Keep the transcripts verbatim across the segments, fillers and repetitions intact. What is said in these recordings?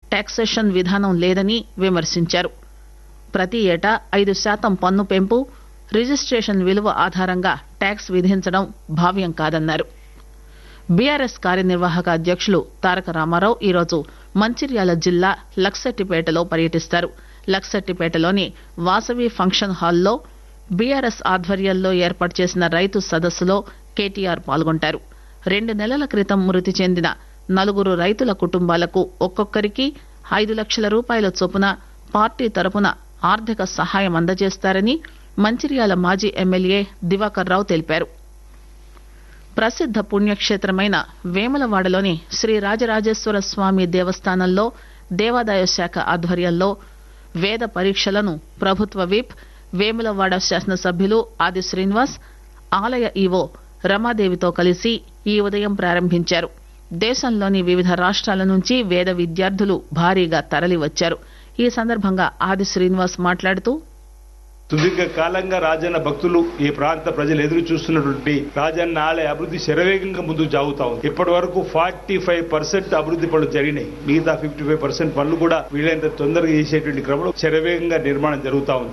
Taxation విధానం లేదని విమర్శించారు. ప్రతి ఏటా ఐదు శాతం పన్ను పెంపు, రిజిస్టేషన్ విలువ ఆధారంగా ట్యాక్స్ విధించడం భావ్యం కాదన్నారు. బీఆర్ఎస్ కార్యనిర్వాహక అధ్యక్షులు తారక రామారావు ఈరోజు మంచిర్యాల జిల్లా లక్సెట్టిపేటలో పర్యటిస్తారు. లక్సెట్టిపేటలోని వాసవి ఫంక్షన్ హాల్లో బీఆర్ఎస్ ఆధ్వర్యంలో ఏర్పాటు చేసిన రైతు సదస్సులో కేటీఆర్ పాల్గొంటారు. రెండు నెలల క్రితం మృతి చెందిన నలుగురు రైతుల కుటుంబాలకు ఒక్కొక్కరికి ఐదు లక్షల రూపాయల చొప్పున పార్టీ తరపున ఆర్థిక సహాయం అందజేస్తారని మంచిర్యాల మాజీ ఎమ్మెల్యే దివాకర్ రావు తెలిపారు. ప్రసిద్ధ పుణ్యక్షేత్రమైన వేములవాడలోని శ్రీ రాజరాజేశ్వర స్వామి దేవస్థానంలో దేవాదాయ శాఖ ఆధ్వర్యంలో వేద పరీక్షలను ప్రభుత్వ విప్, వేములవాడ శాసనసభ్యులు ఆది శ్రీనివాస్, ఆలయ ఈవో రమాదేవితో కలిసి ఈ ఉదయం ప్రారంభించారు. దేశంలోని వివిధ రాష్ట్రాల నుంచి వేద విద్యార్థులు భారీగా తరలివచ్చారు. ఈ సందర్భంగా ఆది శ్రీనివాస్ మాట్లాడుతూ, సుదీర్ఘ కాలంగా రాజన్న భక్తులు ఈ ప్రాంత ప్రజలు ఎదురు చూస్తున్నటువంటి రాజన్న ఆలయ అభివృద్ధి శరవేగంగా ముందుకు సాగుతా ఉంది. ఇప్పటి వరకు ఫార్టీ ఫైవ్ పర్సెంట్ అభివృద్ధి పనులు జరిగినాయి. మిగతా ఫిఫ్టీ ఫైవ్ పర్సెంట్ పనులు కూడా వీలైనంత తొందరగా చేసేటువంటి క్రమంలో శరవేగంగా నిర్మాణం జరుగుతా ఉంది.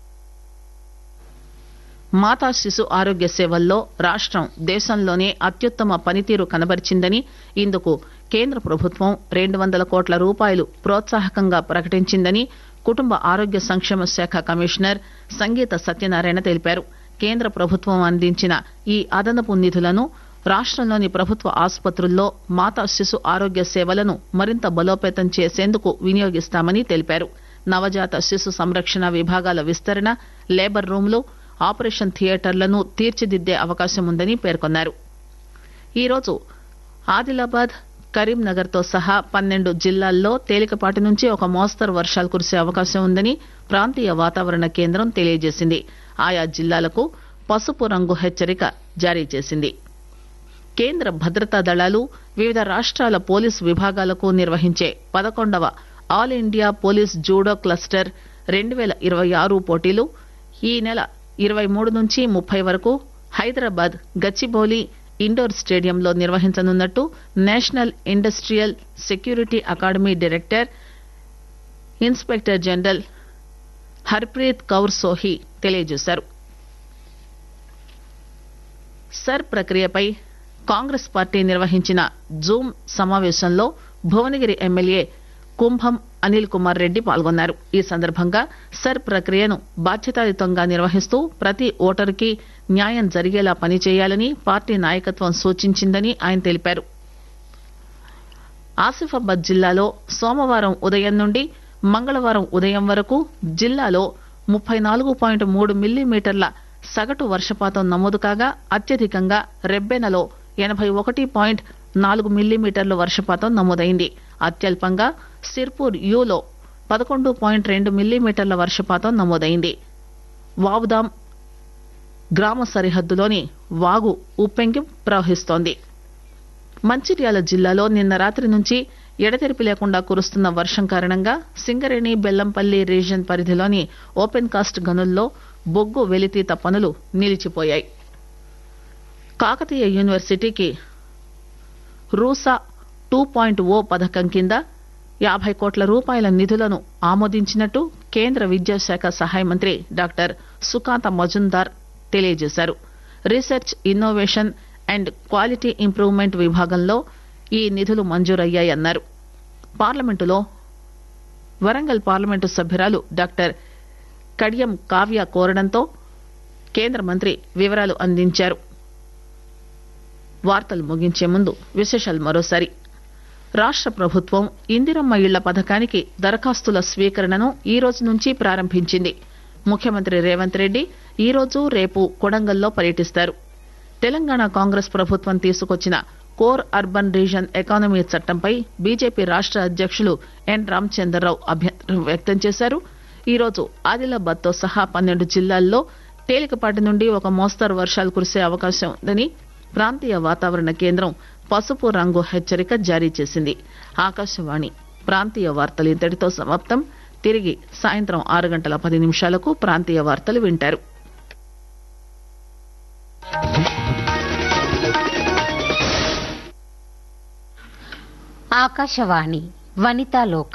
మాతా శిశు ఆరోగ్య సేవల్లో రాష్ట్రం దేశంలోనే అత్యుత్తమ పనితీరు కనబరిచిందని, ఇందుకు కేంద్ర ప్రభుత్వం రెండు వందల కోట్ల రూపాయలు ప్రోత్సాహకంగా ప్రకటించిందని కుటుంబ ఆరోగ్య సంక్షేమ శాఖ కమిషనర్ సంగీత సత్యనారాయణ తెలిపారు. కేంద్ర ప్రభుత్వం అందించిన ఈ అదనపు నిధులను రాష్ట్రంలోని ప్రభుత్వ ఆసుపత్రుల్లో మాతా శిశు ఆరోగ్య సేవలను మరింత బలోపేతం చేసేందుకు వినియోగిస్తామని తెలిపారు. నవజాత శిశు సంరక్షణ విభాగాల విస్తరణ, లేబర్ రూమ్లు, ఆపరేషన్ థియేటర్లను తీర్చిదిద్దే అవకాశం ఉందని పేర్కొన్నారు. ఈరోజు ఆదిలాబాద్, కరీంనగర్ తో సహా పన్నెండు జిల్లాల్లో తేలికపాటి నుంచి ఒక మోస్తరు వర్షాలు కురిసే అవకాశం ఉందని ప్రాంతీయ వాతావరణ కేంద్రం తెలియజేసింది. ఆయా జిల్లాలకు పసుపు రంగు హెచ్చరిక జారీ చేసింది. కేంద్ర భద్రతా దళాలు, వివిధ రాష్ట్రాల పోలీసు విభాగాలకు నిర్వహించే పదకొండవ all India police judo cluster రెండు వేల ఇరవై ఆరు పోటీలు ఈ నెల ఇరవై మూడు నుంచి ముప్పై వరకు హైదరాబాద్ గచ్చిబౌలి ఇండోర్ స్టేడియంలో నిర్వహించనున్నట్టు national industrial security academy director, inspector general Harpreet Kaur సోహి తెలియజేశారు. సర్ ప్రక్రియపై కాంగ్రెస్ పార్టీ నిర్వహించిన జూమ్ సమావేశంలో భువనగిరి ఎమ్మెల్యే కుంభం అనిల్ కుమార్ రెడ్డి పాల్గొన్నారు. ఈ సందర్భంగా సర్ ప్రక్రియను బాధ్యతాయుతంగా నిర్వహిస్తూ ప్రతి ఓటరుకి న్యాయం జరిగేలా పనిచేయాలని పార్టీ నాయకత్వం సూచించిందని ఆయన తెలిపారు. ఆసిఫాబాద్ జిల్లాలో సోమవారం ఉదయం నుండి మంగళవారం ఉదయం వరకు జిల్లాలో ముప్పై నాలుగు పాయింట్ మూడు మిల్లీమీటర్ల సగటు వర్షపాతం నమోదు కాగా అత్యధికంగా రెబ్బెనలో ఎనభై ఒకటి పాయింట్ నాలుగు మిల్లీమీటర్ల వర్షపాతం నమోదైంది. అత్యల్పంగా సిర్పూర్ యూలో పదకొండు పాయింట్ రెండు మిల్లీమీటర్ల వర్షపాతం నమోదైంది. వావుదాం గ్రామ సరిహద్దులోని వాగు ఉప్పెంగి ప్రవహిస్తోంది. మంచిర్యాల జిల్లాలో నిన్న రాత్రి నుంచి ఎడతెరిపి లేకుండా కురుస్తున్న వర్షం కారణంగా సింగరేణి, బెల్లంపల్లి రీజియన్ పరిధిలోని ఓపెన్ కాస్ట్ గనుల్లో బొగ్గు వెలితీత పనులు నిలిచిపోయాయి. కాకతీయ యూనివర్సిటీకి రూసా టూ పాయింట్ ఓ పథకం కింద యాభై కోట్ల రూపాయల నిధులను ఆమోదించినట్టు కేంద్ర విద్యాశాఖ సహాయ మంత్రి డాక్టర్ సుకాంత మజుందార్ తెలియజేశారు. Research, innovation and quality improvement విభాగంలో ఈ నిధులు మంజూరయ్యాయన్నారు. పార్లమెంటులో వరంగల్ పార్లమెంటు సభ్యురాలు డాక్టర్ కడియం కావ్య కోరడంతో కేంద్ర మంత్రి వివరాలు అందించారు. వార్తలు ముగించే ముందు విశేషాలు మరోసారి. రాష్ట్ర ప్రభుత్వం ఇందిరమ్మ ఇళ్ల పథకానికి దరఖాస్తుల స్వీకరణను ఈ రోజు నుంచి ప్రారంభించింది. ముఖ్యమంత్రి రేవంత్ రెడ్డి ఈ రోజు, రేపు కొడంగల్లో పర్యటిస్తారు. తెలంగాణ కాంగ్రెస్ ప్రభుత్వం తీసుకొచ్చిన కోర్ అర్బన్ రీజన్ ఎకానమీ చట్టంపై బీజేపీ రాష్ట్ర అధ్యక్షులు ఎన్ రామచంద్రరావు అభ్యంతరం వ్యక్తం చేశారు. ఈ రోజు ఆదిలాబాద్ తో సహా పన్నెండు జిల్లాల్లో తేలికపాటి నుండి ఒక మోస్తరు వర్షాలు కురిసే అవకాశం ఉందని ప్రాంతీయ వాతావరణ కేంద్రం పసుపు రంగు హెచ్చరిక జారీ చేసింది. ఆకాశవాణి ప్రాంతీయ వార్తలు ఇంతటితో సమాప్తం. తిరిగి సాయంత్రం ఆరు గంటల పది నిమిషాలకు ప్రాంతీయ వార్తలు వింటారు. ఆకాశవాణి వనితా లోకం.